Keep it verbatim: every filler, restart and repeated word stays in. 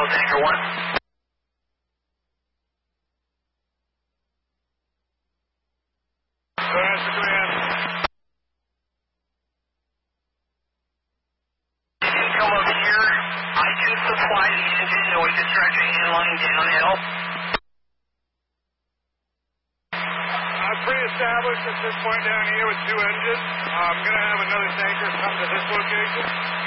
Echo Tanker one. Go ahead, Mister Command. You can come up here. I can supply the engine noise extraction inline downhill. I'm pre-established at this point down here with two engines. I'm going to have another tanker come to this location.